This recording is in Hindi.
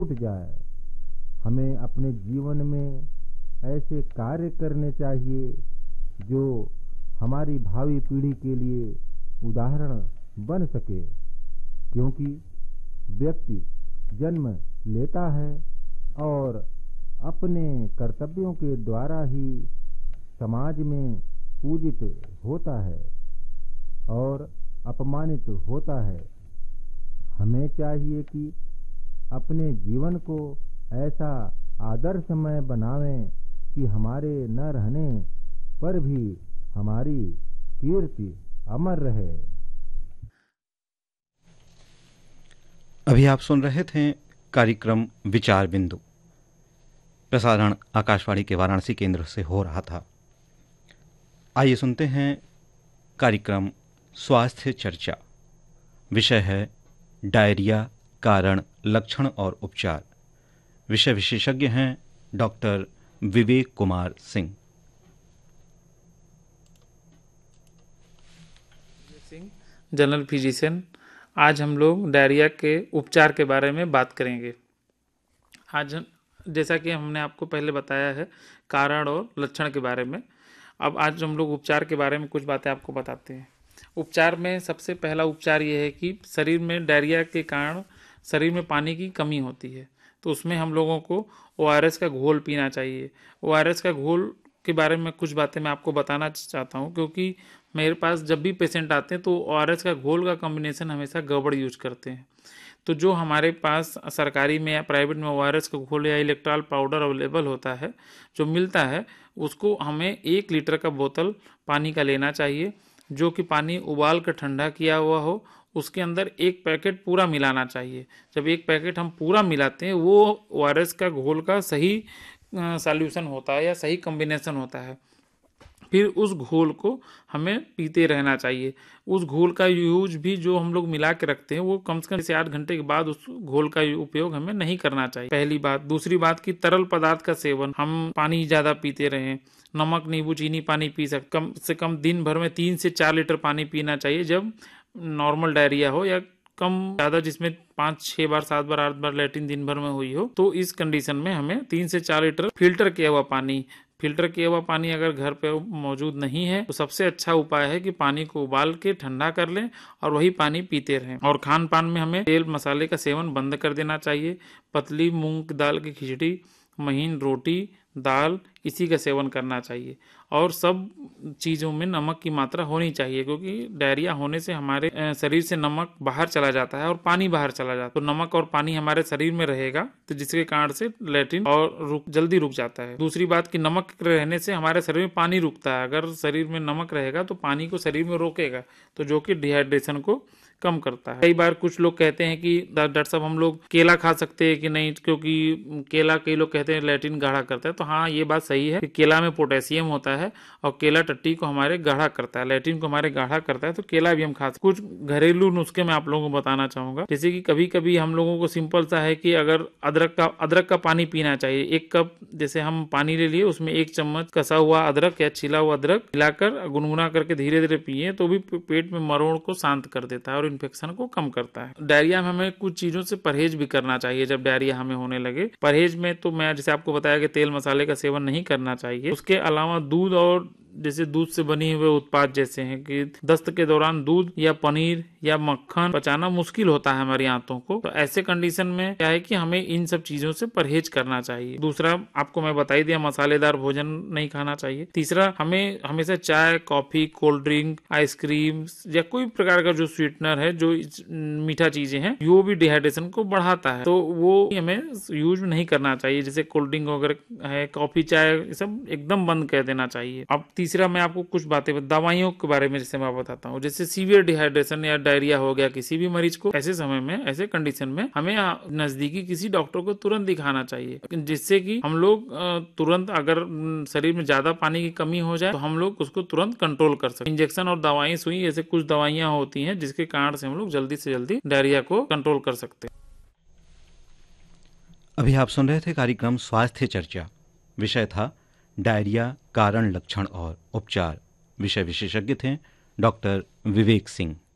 छूट जाए। हमें अपने जीवन में ऐसे कार्य करने चाहिए जो हमारी भावी पीढ़ी के लिए उदाहरण बन सके, क्योंकि व्यक्ति जन्म लेता है और अपने कर्तव्यों के द्वारा ही समाज में पूजित होता है और अपमानित होता है। हमें चाहिए कि अपने जीवन को ऐसा आदर्शमय बनावें कि हमारे न रहने पर भी हमारी कीर्ति अमर रहे। अभी आप सुन रहे थे कार्यक्रम विचार बिंदु। प्रसारण आकाशवाणी के वाराणसी केंद्र से हो रहा था। आइए सुनते हैं कार्यक्रम स्वास्थ्य चर्चा। विषय है डायरिया, कारण, लक्षण और उपचार। विषय विशेषज्ञ हैं doctor Vivek Kumar Singh. General physician. आज हम लोग डायरिया के उपचार के बारे में बात करेंगे। आज जैसा कि हमने आपको पहले बताया है कारण और लक्षण के बारे में, अब आज हम लोग उपचार के बारे में कुछ बातें आपको बताते हैं। उपचार में सबसे पहला उपचार ये है कि शरीर में डायरिया के कारण शरीर में पानी की कमी होती है, तो उसमें हम लोगों को ORS का घोल पीना चाहिए। ORS का घोल के बारे में कुछ बातें मैं आपको बताना चाहता हूँ, क्योंकि मेरे पास जब भी पेशेंट आते हैं तो ORS का घोल का कॉम्बिनेशन हमेशा गड़बड़ यूज करते हैं। तो जो हमारे पास सरकारी में या प्राइवेट में ORS का घोल या इलेक्ट्रॉल पाउडर अवेलेबल होता है, जो मिलता है, उसको हमें 1 लीटर का बोतल पानी का लेना चाहिए, जो कि पानी उबाल कर ठंडा किया हुआ हो। उसके अंदर 1 पैकेट पूरा मिलाना चाहिए। जब 1 पैकेट हम पूरा मिलाते हैं, वो ORS का घोल का सही सॉल्यूशन होता है या सही कॉम्बिनेशन होता है। फिर उस घोल को हमें पीते रहना चाहिए। उस घोल का यूज भी जो हम लोग मिला के रखते हैं, वो कम से कम 8 घंटे के बाद उस घोल का उपयोग हमें नहीं करना चाहिए, पहली बात। दूसरी बात कि तरल पदार्थ का सेवन, हम पानी ज़्यादा पीते रहें। नमक, नींबू, चीनी पानी पी सकते, कम से कम दिन भर में 3 से 4 लीटर पानी पीना चाहिए जब नॉर्मल डायरिया हो, या कम ज़्यादा जिसमें 5-6 बार 7 बार 8 बार लैट्रिन दिन भर में हुई हो, तो इस कंडीशन में हमें 3 से 4 लीटर फिल्टर किया हुआ पानी अगर घर पे मौजूद नहीं है तो सबसे अच्छा उपाय है कि पानी को उबाल के ठंडा कर लें और वही पानी पीते रहें। और खान पान में हमें तेल मसाले का सेवन बंद कर देना चाहिए। पतली मूंग की दाल की खिचड़ी, महीन रोटी, दाल, इसी का सेवन करना चाहिए। और सब चीज़ों में नमक की मात्रा होनी चाहिए, क्योंकि डायरिया होने से हमारे शरीर से नमक बाहर चला जाता है और पानी बाहर चला जाता है। तो नमक और पानी हमारे शरीर में रहेगा, तो जिसके कारण से लैट्रिन और जल्दी रुक जाता है। दूसरी बात कि नमक रहने से हमारे शरीर में पानी रुकता है। अगर शरीर में नमक रहेगा तो पानी को शरीर में रोकेगा, तो जो कि डिहाइड्रेशन को कम करता है। कई बार कुछ लोग कहते हैं कि डॉक्टर साहब हम लोग केला खा सकते हैं कि नहीं, क्योंकि केला कई लोग कहते हैं लैट्रिन गाढ़ा करता है। तो हाँ, ये बात सही है कि केला में पोटेशियम होता है और केला टट्टी को हमारे गाढ़ा करता है, लैट्रिन को हमारे गाढ़ा करता है, तो केला भी हम खा सकते। कुछ घरेलू नुस्खे मैं आप लोगों को बताना चाहूंगा। जैसे कि कभी कभी हम लोगों को सिंपल सा है कि अगर अदरक का पानी पीना चाहिए। 1 कप जैसे हम पानी ले लिए, उसमें 1 चम्मच कसा हुआ अदरक या छिला हुआ अदरक मिलाकर गुनगुना करके धीरे धीरे पिए, तो भी पेट में मरोड़ को शांत कर देता है और इन्फेक्शन को कम करता है। डायरिया में हमें कुछ चीजों से परहेज भी करना चाहिए। जब डायरिया हमें होने लगे, परहेज में तो मैं जैसे आपको बताया कि तेल मसाले का सेवन नहीं करना चाहिए। उसके अलावा दूध, और जैसे दूध से बने हुए उत्पाद जैसे हैं कि दस्त के दौरान दूध या पनीर या मक्खन पचाना मुश्किल होता है हमारी आंतों को, तो ऐसे कंडीशन में क्या है कि हमें इन सब चीजों से परहेज करना चाहिए। दूसरा, आपको मैं बता ही दिया, मसालेदार भोजन नहीं खाना चाहिए। तीसरा, हमें हमेशा चाय, कॉफी, कोल्ड ड्रिंक, आइसक्रीम या कोई प्रकार का जो स्वीटनर है, जो मीठा चीजें हैं, वो भी डिहाइड्रेशन को बढ़ाता है, तो वो हमें यूज नहीं करना चाहिए। जैसे कोल्ड ड्रिंक वगैरह है, कॉफी, चाय, ये सब एकदम बंद कर देना चाहिए। अब तीसरा, मैं आपको कुछ बातें दवाइयों के बारे में जैसे मैं बताता हूँ। जैसे सीवियर डिहाइड्रेशन या डायरिया हो गया किसी भी मरीज को, ऐसे समय में, ऐसे कंडीशन में हमें नजदीकी किसी डॉक्टर को तुरंत दिखाना चाहिए, जिससे कि हम लोग तुरंत, अगर शरीर में ज्यादा पानी की कमी हो जाए तो हम लोग उसको तुरंत कंट्रोल कर सकते। इंजेक्शन और दवाई, सुई, ऐसे कुछ दवाइयां होती हैं जिसके कारण से हम लोग जल्दी से जल्दी डायरिया को कंट्रोल कर सकते हैं। अभी आप सुन रहे थे कार्यक्रम स्वास्थ्य चर्चा। विषय था डायरिया, कारण, लक्षण और उपचार। विषय विशेषज्ञ थे डॉक्टर विवेक सिंह।